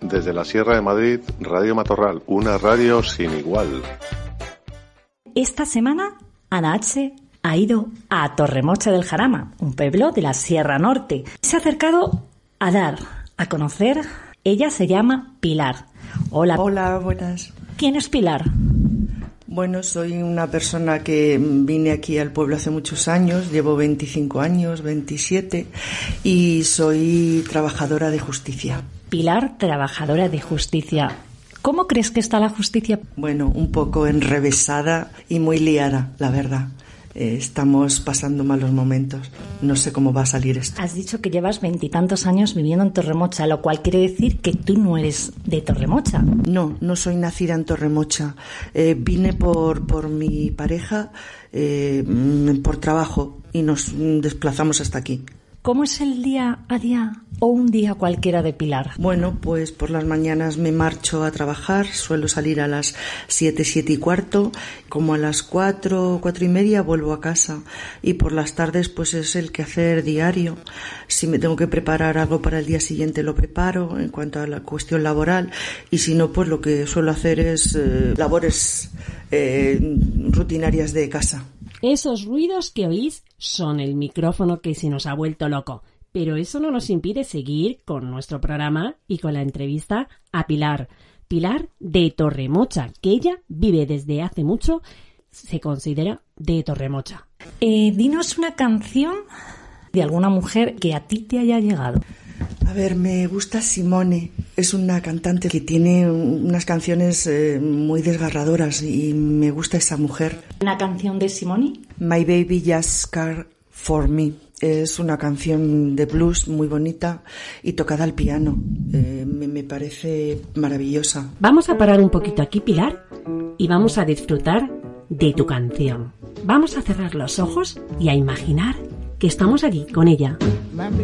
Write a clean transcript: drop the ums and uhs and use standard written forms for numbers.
Desde la Sierra de Madrid, Radio Matorral, una radio sin igual. Esta semana, Ana H. ha ido a Torremocha del Jarama, un pueblo de la Sierra Norte. Se ha acercado a dar a conocer. Ella se llama Pilar. Hola. Hola, buenas. ¿Quién es Pilar? Bueno, soy una persona que vine aquí al pueblo hace muchos años, llevo 25 años, 27, y soy trabajadora de justicia. Pilar, trabajadora de justicia. ¿Cómo crees que está la justicia? Bueno, un poco enrevesada y muy liada, la verdad. Estamos pasando malos momentos. No sé cómo va a salir esto. Has dicho que llevas 20 y tantos años viviendo en Torremocha, lo cual quiere decir que tú no eres de Torremocha. No soy nacida en Torremocha. Vine por mi pareja por trabajo y nos desplazamos hasta aquí. ¿Cómo es el día a día o un día cualquiera de Pilar? Bueno, pues por las mañanas me marcho a trabajar, suelo salir a las 7, 7 y cuarto, como a las 4, 4 y media vuelvo a casa, y por las tardes pues es el quehacer diario. Si me tengo que preparar algo para el día siguiente lo preparo en cuanto a la cuestión laboral, y si no, pues lo que suelo hacer es labores rutinarias de casa. Esos ruidos que oís son el micrófono que se nos ha vuelto loco, pero eso no nos impide seguir con nuestro programa y con la entrevista a Pilar. Pilar de Torremocha, que ella vive desde hace mucho, se considera de Torremocha. Dinos una canción de alguna mujer que a ti te haya llegado. A ver, me gusta Simone. Es una cantante que tiene unas canciones muy desgarradoras y me gusta esa mujer. ¿Una canción de Simone? My Baby Just Care For Me. Es una canción de blues muy bonita y tocada al piano. Me parece maravillosa. Vamos a parar un poquito aquí, Pilar, y vamos a disfrutar de tu canción. Vamos a cerrar los ojos y a imaginar que estamos aquí con ella.